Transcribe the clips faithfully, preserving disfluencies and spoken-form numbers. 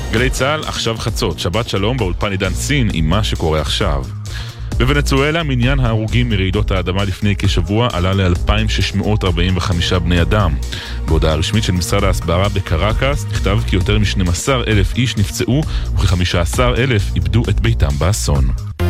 גלי צהל, עכשיו חצות, שבת שלום באולפן עידן סין עם מה שקורה עכשיו. בוונצואלה מניין ההרוגים מרעידות האדמה לפני כשבוע עלה ל-אלפיים שש מאות ארבעים וחמישה בני אדם. בהודעה רשמית של משרד ההסברה בקרקס נכתב כי יותר מ-שנים עשר אלף איש נפצעו וכ-חמישה עשר אלף איבדו את ביתם באסון.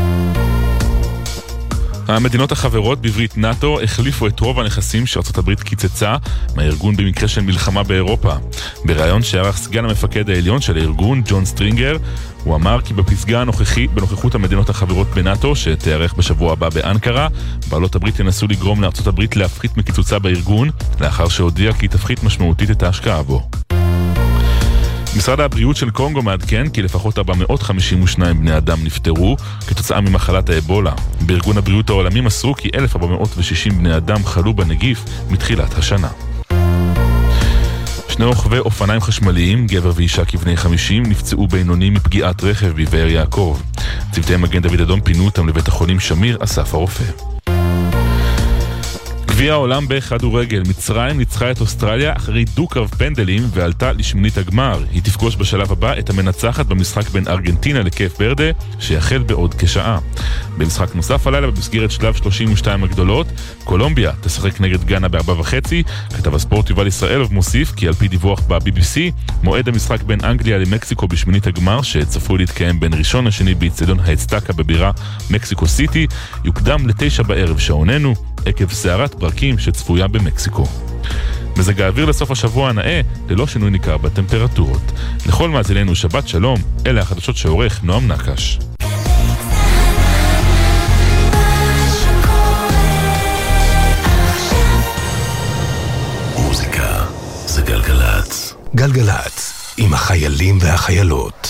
המדינות החברות בברית נאטו החליפו את רוב הנכסים שארצות הברית קיצצה מהארגון במקרה של מלחמה באירופה. בראיון שערך סגן המפקד העליון של הארגון, ג'ון סטרינגר, הוא אמר כי בפסגה הנוכחית בנוכחות המדינות החברות בנאטו שתיארך בשבוע הבא באנקרה, בעלות הברית ינסו לגרום לארצות הברית להפחית מקיצוצה בארגון, לאחר שהודיע כי תפחית משמעותית את ההשקעה בו. משרד הבריאות של קונגו מעדכן כי לפחות ארבע מאות חמישים ושניים בני אדם נפטרו כתוצאה ממחלת האבולה. בארגון הבריאות העולמי מסרו כי אלף ארבע מאות ושישים בני אדם חלו בנגיף מתחילת השנה. שני רוכבי אופניים חשמליים, גבר ואישה כבני חמישים, נפצעו בינוני מפגיעת רכב בבאר יעקב. צוותי מגן דוד אדום פינו אותם לבית החולים שמיר אסף הרופא. גביע העולם בכדורגל, מצרים ניצחה את אוסטרליה אחרי דו-קרב פנדלים ועלתה לשמינית הגמר. היא תפגוש בשלב הבא את המנצחת במשחק בין ארגנטינה לקייפ ורדה, שיחל בעוד כשעה. במשחק נוסף הלילה במסגרת שלב שלושים ושתיים הגדולות, קולומביה תשחק נגד גאנה בארבע וחצי. כתב הספורט יובל ישראל מוסיף כי על פי דיווח ב-בי בי סי, מועד המשחק בין אנגליה למקסיקו בשמינית הגמר, שצפוי להתקיים בין ראשון לשני באצטדיון האצטקה בבירה מקסיקו סיטי, יוקדם לתשע בערב שעוננו, עקב סערת ברקים שצפויה במקסיקו. מזג האוויר לסוף השבוע הנאה, ללא שינוי ניכר בטמפרטורות. לכל מאזיננו שבת שלום, אלה החדשות שעורך נועם נקש. מוזיקה זה גלגלץ. גלגלץ, עם החיילים והחיילות.